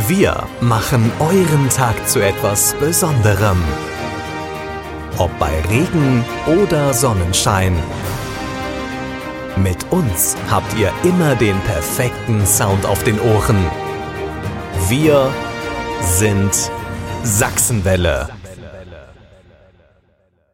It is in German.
Wir machen euren Tag zu etwas Besonderem. Ob bei Regen oder Sonnenschein. Mit uns habt ihr immer den perfekten Sound auf den Ohren. Wir sind Sachsenwelle.